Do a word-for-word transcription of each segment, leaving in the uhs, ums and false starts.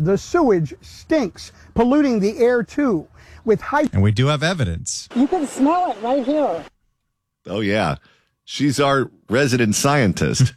the sewage stinks, polluting the air too. With high and we do have evidence. You can smell it right here. Oh, yeah. She's our resident scientist.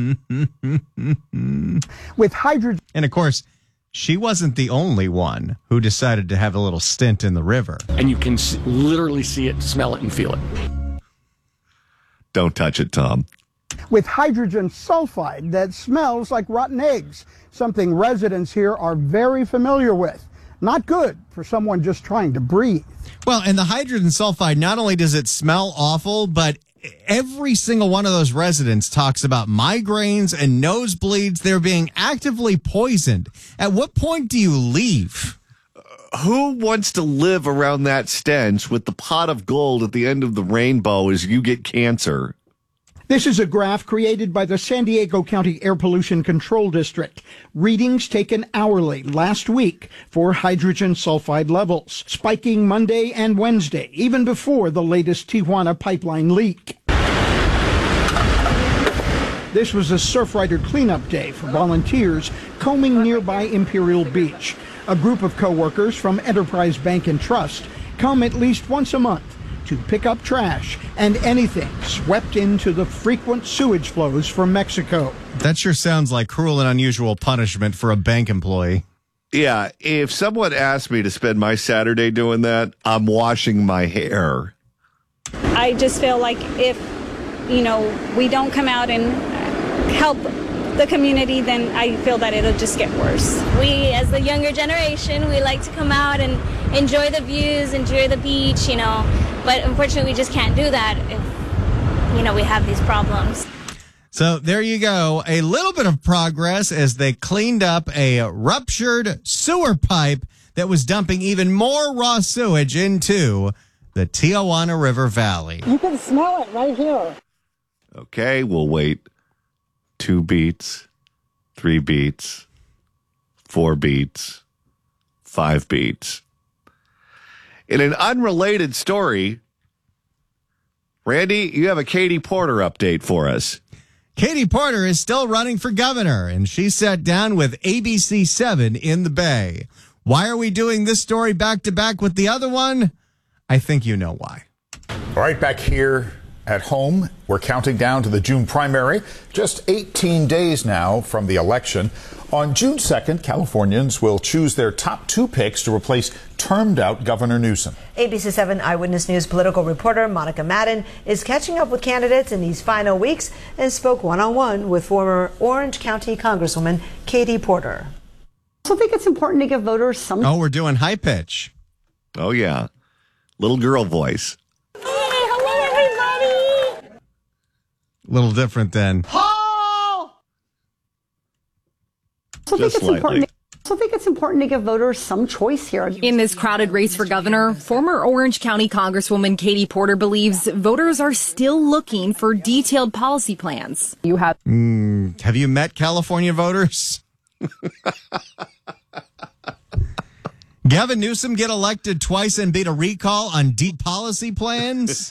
With hydrogen. And of course, she wasn't the only one who decided to have a little stint in the river. And you can s- literally see it, smell it, and feel it. Don't touch it, Tom. With hydrogen sulfide that smells like rotten eggs, something residents here are very familiar with. Not good for someone just trying to breathe. Well, and the hydrogen sulfide, not only does it smell awful, but every single one of those residents talks about migraines and nosebleeds. They're being actively poisoned. At what point do you leave? Uh, who wants to live around that stench with the pot of gold at the end of the rainbow as you get cancer? This is a graph created by the San Diego County Air Pollution Control District. Readings taken hourly last week for hydrogen sulfide levels, spiking Monday and Wednesday, even before the latest Tijuana pipeline leak. This was a Surfrider cleanup day for volunteers combing nearby Imperial Beach. A group of coworkers from Enterprise Bank and Trust come at least once a month to pick up trash and anything swept into the frequent sewage flows from Mexico. That sure sounds like cruel and unusual punishment for a bank employee. Yeah, if someone asked me to spend my Saturday doing that, I'm washing my hair. I just feel like if, you know, we don't come out and help the community, then I feel that it'll just get worse. We, as the younger generation, we like to come out and enjoy the views, enjoy the beach, you know, but unfortunately we just can't do that if, you know, we have these problems. So there you go. A little bit of progress as they cleaned up a ruptured sewer pipe that was dumping even more raw sewage into the Tijuana River Valley. You can smell it right here. Okay, we'll wait two beats, three beats, four beats, five beats. In an unrelated story, Randy, you have a Katie Porter update for us. Katie Porter is still running for governor, and she sat down with A B C seven in the Bay. Why are we doing this story back to back with the other one? I think you know why. All right, back here at home, we're counting down to the June primary. Just eighteen days now from the election. On June second, Californians will choose their top two picks to replace termed-out Governor Newsom. A B C seven Eyewitness News political reporter Monica Madden is catching up with candidates in these final weeks and spoke one-on-one with former Orange County Congresswoman Katie Porter. I also think it's important to give voters some... Oh, we're doing high pitch. Oh, yeah. Little girl voice. Hey, hello, everybody. A little different than... I also, think it's important to, I also think it's important to give voters some choice here. In this crowded race for governor, former Orange County Congresswoman Katie Porter believes voters are still looking for detailed policy plans. You have... Mm, have you met California voters? Gavin Newsom get elected twice and beat a recall on deep policy plans?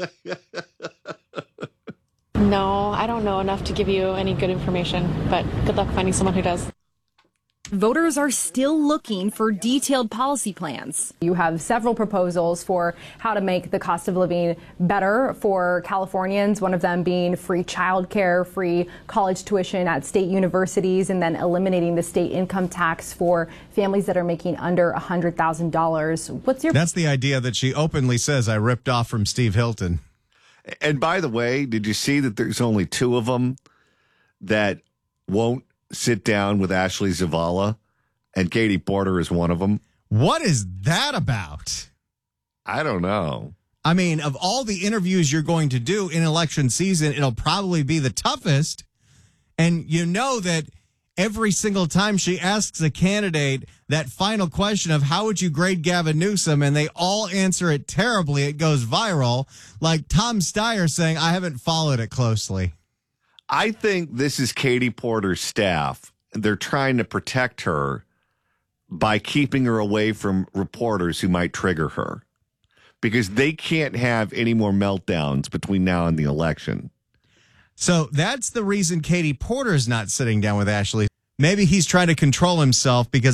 No, I don't know enough to give you any good information, but good luck finding someone who does. Voters are still looking for detailed policy plans. You have several proposals for how to make the cost of living better for Californians, one of them being free childcare, free college tuition at state universities, and then eliminating the state income tax for families that are making under one hundred thousand dollars. What's your... That's the idea that she openly says I ripped off from Steve Hilton. And by the way, did you see that there's only two of them that won't sit down with Ashley Zavala, and Katie Porter is one of them? What is that about? I don't know. I mean, of all the interviews you're going to do in election season, it'll probably be the toughest. And you know that every single time she asks a candidate that final question of how would you grade Gavin Newsom, and they all answer it terribly, it goes viral, like Tom Steyer saying, I haven't followed it closely. I think this is Katie Porter's staff. They're trying to protect her by keeping her away from reporters who might trigger her, because they can't have any more meltdowns between now and the election. So that's the reason Katie Porter's not sitting down with Ashley. Maybe he's trying to control himself because